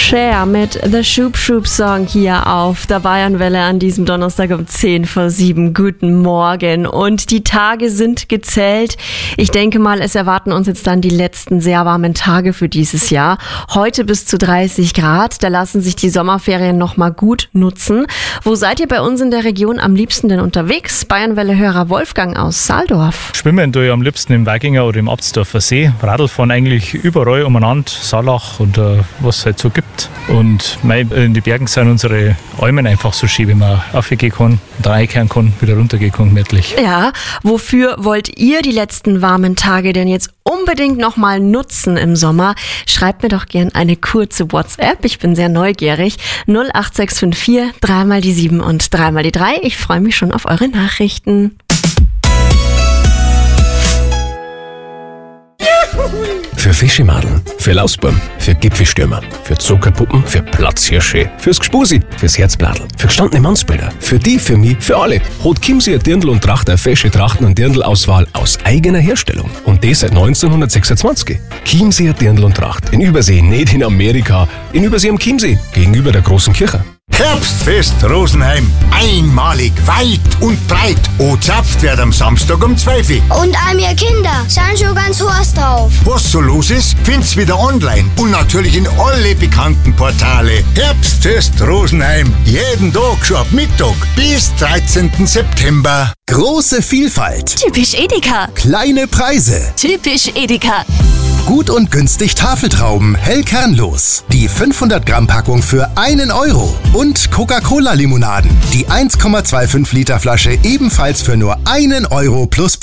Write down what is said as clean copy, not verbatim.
Cher mit The Shoop Shoop Song hier auf der Bayernwelle an diesem Donnerstag um 6:10. Guten Morgen. Und die Tage sind gezählt. Ich denke mal, es erwarten uns jetzt dann die letzten sehr warmen Tage für dieses Jahr. Heute bis zu 30 Grad. Da lassen sich die Sommerferien nochmal gut nutzen. Wo seid ihr bei uns in der Region am liebsten denn unterwegs? Bayernwelle-Hörer Wolfgang aus Saldorf. Schwimmen tue ich am liebsten im Weiginger oder im Absdorfer See. Radl fahren eigentlich überall umeinander, Saalach und was es halt so gibt. Und in die Bergen sind unsere Almen einfach so schön, wenn man raufgehen kann, da reinkehren kann, wieder runtergehen kann, gemütlich. Ja, wofür wollt ihr die letzten warmen Tage denn jetzt unbedingt nochmal nutzen im Sommer? Schreibt mir doch gern eine kurze WhatsApp. Ich bin sehr neugierig. 08654 3 die 7 und 3 die 3. Ich freue mich schon auf eure Nachrichten. Für Fischemadeln, für Lausbuben, für Gipfelstürmer, für Zuckerpuppen, für Platzhirsche, fürs Gspusi, fürs Herzbladel, für gestandene Mannsbilder, für die, für mich, für alle. Hat Chiemsee ein Dirndl und Tracht eine fesche Trachten- und Dirndl-Auswahl aus eigener Herstellung. Und das seit 1926. Chiemsee Dirndl und Tracht. In Übersee, nicht in Amerika. In Übersee am Chiemsee, gegenüber der großen Kirche. Herbstfest Rosenheim. Einmalig, weit und breit. O-Zapft wird am Samstag um 12 Uhr. Und all wir Kinder sind schon ganz heiß drauf. Was so los ist, find's wieder online und natürlich in alle bekannten Portale. Herbstfest Rosenheim. Jeden Tag schon ab Mittag bis 13. September. Große Vielfalt. Typisch Edeka. Kleine Preise. Typisch Edeka. Gut und günstig Tafeltrauben, hell kernlos. Die 500 Gramm Packung für 1 Euro. Und Coca-Cola Limonaden. Die 1,25 Liter Flasche ebenfalls für nur 1 Euro plus